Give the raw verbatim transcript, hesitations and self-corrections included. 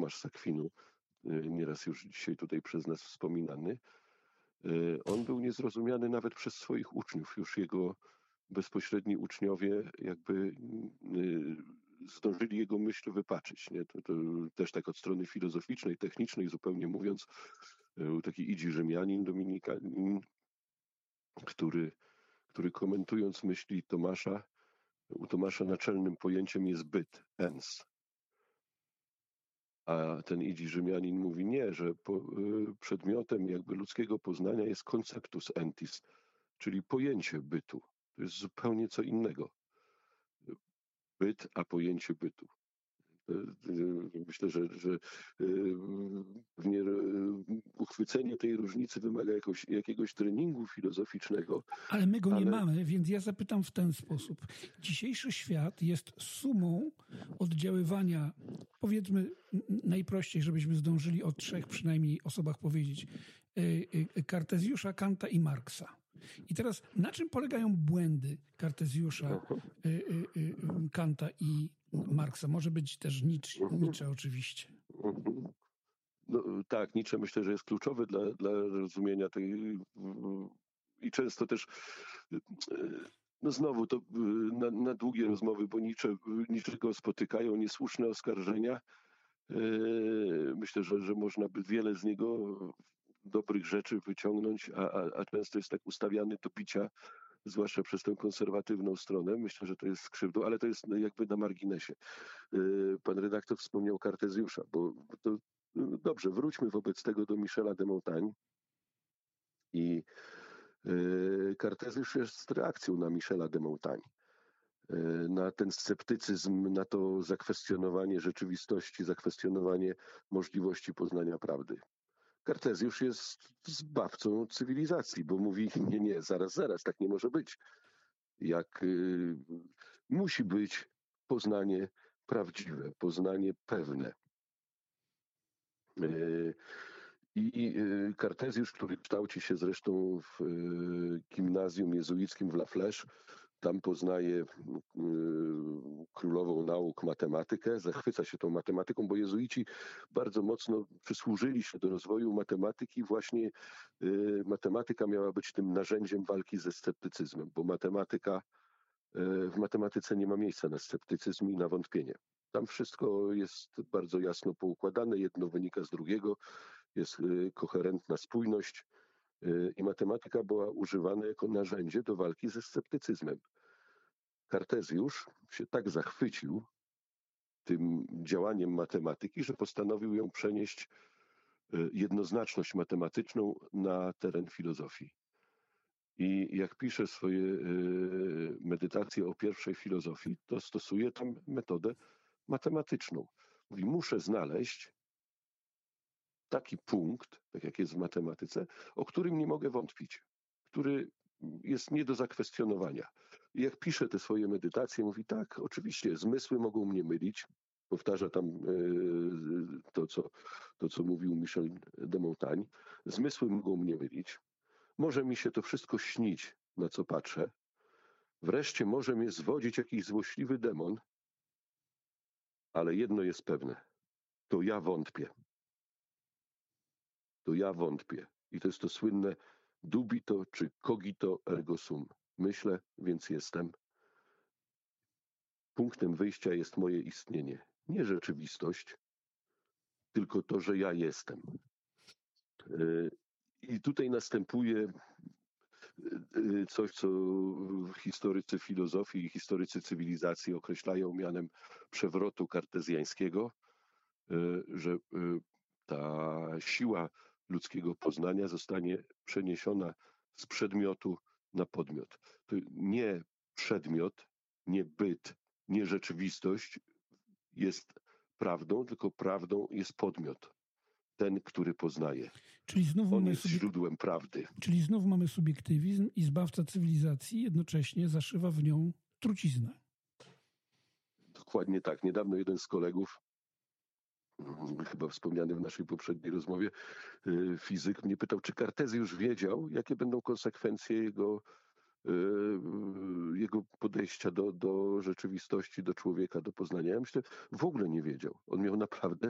Tomasz z Akwinu, nieraz już dzisiaj tutaj przez nas wspominany, on był niezrozumiany nawet przez swoich uczniów. Już jego bezpośredni uczniowie jakby zdążyli jego myśl wypaczyć. Nie? To, to też tak od strony filozoficznej, technicznej zupełnie mówiąc, był taki Idzi Rzymianin, dominikanin, który, który komentując myśli Tomasza, u Tomasza naczelnym pojęciem jest byt, ens. A ten Idzi Rzymianin mówi nie, że po, przedmiotem jakby ludzkiego poznania jest conceptus entis, czyli pojęcie bytu. To jest zupełnie co innego. Byt, a pojęcie bytu. Myślę, że, że pewnie uchwycenie tej różnicy wymaga jakoś, jakiegoś treningu filozoficznego. Ale my go ale... nie mamy, więc ja zapytam w ten sposób. Dzisiejszy świat jest sumą oddziaływania, powiedzmy najprościej, żebyśmy zdążyli o trzech przynajmniej osobach powiedzieć, Kartezjusza, Kanta i Marksa. I teraz na czym polegają błędy Kartezjusza, Kanta i Marksa? Może być też Nietzsche, Nietzsche oczywiście. No, tak, Nietzsche myślę, że jest kluczowy dla, dla rozumienia tej i często też no znowu to na, na długie rozmowy, bo Nietzsche, Nietzschego spotykają niesłuszne oskarżenia. Myślę, że, że można by wiele z niego dobrych rzeczy wyciągnąć, a, a, a często jest tak ustawiany do picia, zwłaszcza przez tę konserwatywną stronę. Myślę, że to jest skrzywdą, ale to jest jakby na marginesie. Pan redaktor wspomniał Kartezjusza, bo to dobrze, wróćmy wobec tego do Michela de Montaigne. I Kartezjusz jest reakcją na Michela de Montaigne, na ten sceptycyzm, na to zakwestionowanie rzeczywistości, zakwestionowanie możliwości poznania prawdy. Kartezjusz jest zbawcą cywilizacji, bo mówi, nie, nie, zaraz, zaraz, tak nie może być. Jak y, musi być poznanie prawdziwe, poznanie pewne. Y, I y, Kartezjusz, który kształci się zresztą w y, gimnazjum jezuickim w La Flèche, tam poznaje y, królową nauk matematykę, zachwyca się tą matematyką, bo jezuici bardzo mocno przysłużyli się do rozwoju matematyki. Właśnie y, matematyka miała być tym narzędziem walki ze sceptycyzmem, bo matematyka, y, w matematyce nie ma miejsca na sceptycyzm i na wątpienie. Tam wszystko jest bardzo jasno poukładane, jedno wynika z drugiego, jest y, koherentna spójność. I matematyka była używana jako narzędzie do walki ze sceptycyzmem. Kartezjusz się tak zachwycił tym działaniem matematyki, że postanowił ją przenieść jednoznaczność matematyczną na teren filozofii. I jak pisze swoje medytacje o pierwszej filozofii, to stosuje tam metodę matematyczną. Mówi, muszę znaleźć taki punkt, tak jak jest w matematyce, o którym nie mogę wątpić, który jest nie do zakwestionowania. I jak pisze te swoje medytacje, mówi tak, oczywiście, zmysły mogą mnie mylić, powtarza tam yy, to, co, to, co mówił Michel de Montaigne, zmysły mogą mnie mylić, może mi się to wszystko śnić, na co patrzę, wreszcie może mnie zwodzić jakiś złośliwy demon, ale jedno jest pewne, to ja wątpię. To ja wątpię. I to jest to słynne dubito czy cogito ergo sum. Myślę, więc jestem. Punktem wyjścia jest moje istnienie. Nie rzeczywistość, tylko to, że ja jestem. I tutaj następuje coś, co historycy filozofii i historycy cywilizacji określają mianem przewrotu kartezjańskiego, że ta siła ludzkiego poznania zostanie przeniesiona z przedmiotu na podmiot. To nie przedmiot, nie byt, nie rzeczywistość jest prawdą, tylko prawdą jest podmiot. Ten, który poznaje. Czyli znów On mamy jest subiek... źródłem prawdy. Czyli znów mamy subiektywizm i zbawca cywilizacji jednocześnie zaszywa w nią truciznę. Dokładnie tak. Niedawno jeden z kolegów, chyba wspomniany w naszej poprzedniej rozmowie, fizyk, mnie pytał, czy Kartezjusz wiedział, jakie będą konsekwencje jego, jego podejścia do, do rzeczywistości, do człowieka, do poznania. Ja myślę, w ogóle nie wiedział. On miał naprawdę